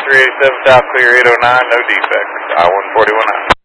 387 South, clear 809, no defect. I-141 out.